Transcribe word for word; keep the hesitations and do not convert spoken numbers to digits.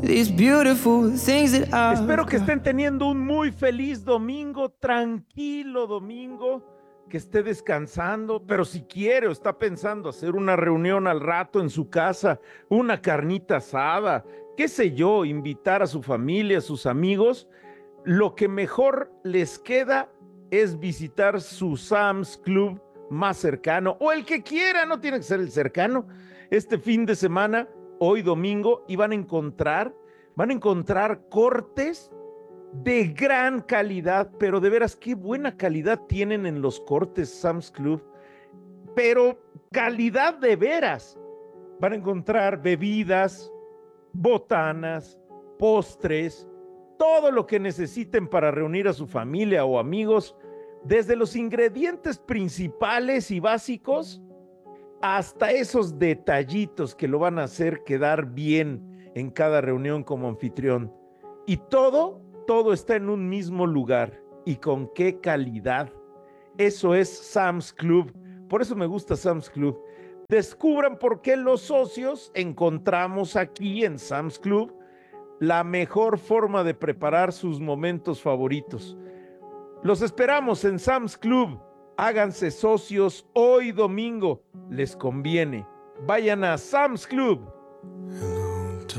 These beautiful things that I've Espero que got. estén teniendo un muy feliz domingo, tranquilo domingo, que esté descansando, pero si quiere o está pensando hacer una reunión al rato en su casa, una carnita asada, qué sé yo, invitar a su familia, a sus amigos, lo que mejor les queda es visitar su Sam's Club más cercano o el que quiera, no tiene que ser el cercano. Este fin de semana, hoy domingo, y van a encontrar, van a encontrar cortes de gran calidad, pero de veras qué buena calidad tienen en los cortes Sam's Club, pero calidad de veras. Van a encontrar bebidas, botanas, postres, todo lo que necesiten para reunir a su familia o amigos, desde los ingredientes principales y básicos hasta esos detallitos que lo van a hacer quedar bien en cada reunión como anfitrión. Y todo, todo está en un mismo lugar. ¿Y con qué calidad? Eso es Sam's Club. Por eso me gusta Sam's Club. Descubran por qué los socios encontramos aquí en Sam's Club la mejor forma de preparar sus momentos favoritos. Los esperamos en Sam's Club. Háganse socios hoy domingo. Les conviene. Vayan a Sam's Club.